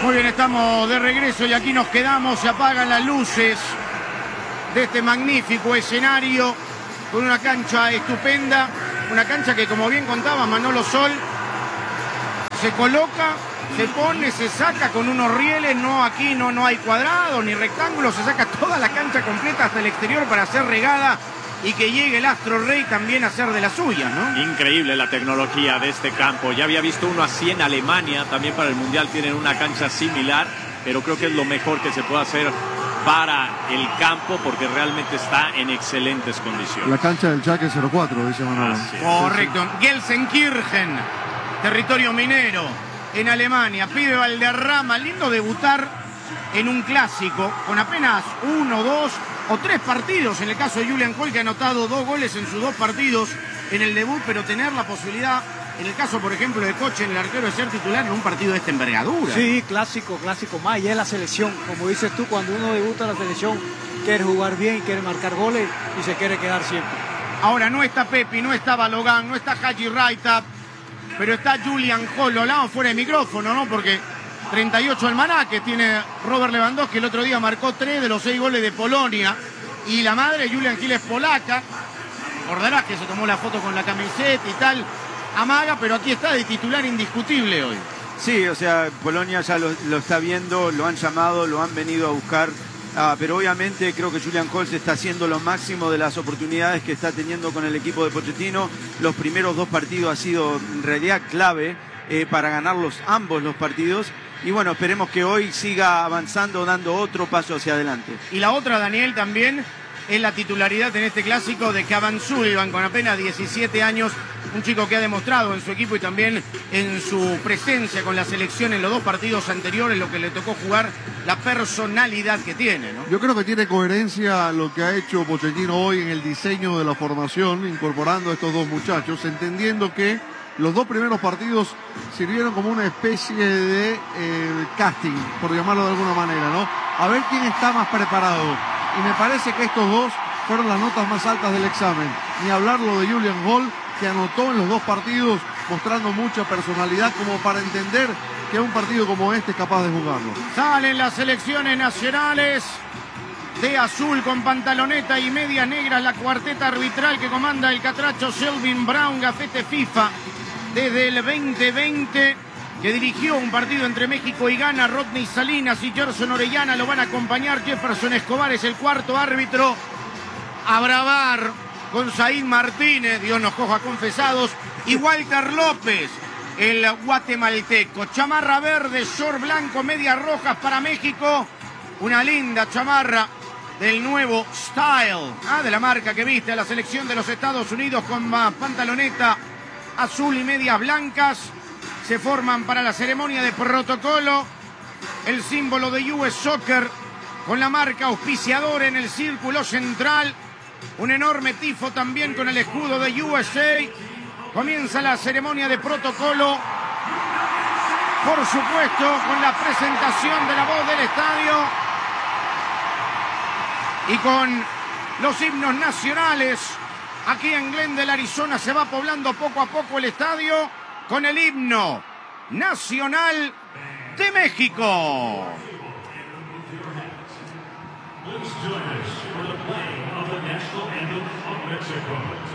Muy bien, estamos de regreso y aquí nos quedamos, se apagan las luces de este magnífico escenario con una cancha estupenda, una cancha que, como bien contaba Manolo Sol, se coloca, se pone, se saca con unos rieles, aquí no hay cuadrados ni rectángulos, se saca toda la cancha completa hasta el exterior para ser regada y que llegue el Astro Rey también a hacer de la suya, ¿no? Increíble la tecnología de este campo. Ya había visto uno así en Alemania, también para el Mundial tienen una cancha similar, pero creo que es lo mejor que se puede hacer para el campo porque realmente está en excelentes condiciones. La cancha del Schalke 04, dice Manolo. Correcto. Gelsenkirchen, territorio minero, en Alemania. Pibe Valderrama, lindo debutar en un clásico con apenas 1, 2 o 3 partidos. En el caso de Julian Kohl, que ha anotado 2 goles en sus 2 partidos en el debut, pero tener la posibilidad, en el caso, por ejemplo, de Kochen, el arquero, de ser titular en un partido de esta envergadura. Sí, clásico más. Y es la selección. Como dices tú, cuando uno debuta en la selección, quiere jugar bien, quiere marcar goles y se quiere quedar siempre. Ahora no está Pepi, no está Balogan, no está Haji Raita, pero está Julian Kohl. Lo hablamos fuera de micrófono, ¿no? Porque 38 almanaque tiene Robert Lewandowski. El otro día marcó 3 de los 6 goles de Polonia. Y la madre, Julian Kohl, es polaca. Recordarás que se tomó la foto con la camiseta y tal. Amaga, pero aquí está de titular indiscutible hoy. Sí, o sea, Polonia ya lo está viendo, lo han llamado, lo han venido a buscar. Pero obviamente creo que Julian Kohl está haciendo lo máximo de las oportunidades que está teniendo con el equipo de Pochettino. Los primeros 2 partidos ha sido en realidad clave para ganarlos ambos los partidos. Y bueno, esperemos que hoy siga avanzando, dando otro paso hacia adelante. Y la otra, Daniel, también es la titularidad en este clásico de Cavan Sullivan, con apenas 17 años. Un chico que ha demostrado en su equipo y también en su presencia con la selección en los 2 partidos anteriores, lo que le tocó jugar, la personalidad que tiene, ¿no? Yo creo que tiene coherencia lo que ha hecho Pochettino hoy en el diseño de la formación, incorporando a estos 2 muchachos, entendiendo que los 2 primeros partidos sirvieron como una especie de casting, por llamarlo de alguna manera, ¿no? A ver quién está más preparado. Y me parece que estos 2 fueron las notas más altas del examen. Ni hablar lo de Julian Kohl, que anotó en los 2 partidos, mostrando mucha personalidad como para entender que un partido como este es capaz de jugarlo. Salen las selecciones nacionales de azul con pantaloneta y medias negras, la cuarteta arbitral que comanda el catracho Selvin Brown, gafete FIFA desde el 2020, que dirigió un partido entre México y Ghana. Rodney Salinas y Gerson Orellana lo van a acompañar. Jefferson Escobar es el cuarto árbitro. A bravar con Said Martínez, Dios nos coja confesados, y Walter López, el guatemalteco. Chamarra verde, short blanco, medias rojas para México. Una linda chamarra del nuevo Style, de la marca que viste a la selección de los Estados Unidos, con pantaloneta azul y medias blancas. Se forman para la ceremonia de protocolo. El símbolo de US Soccer con la marca auspiciadora en el círculo central. Un enorme tifo también con el escudo de USA. Comienza la ceremonia de protocolo. Por supuesto, con la presentación de la voz del estadio. Y con los himnos nacionales. Aquí en Glendale, Arizona, se va poblando poco a poco el estadio con el himno nacional de México. Please join us for the playing of the national anthem of Mexico.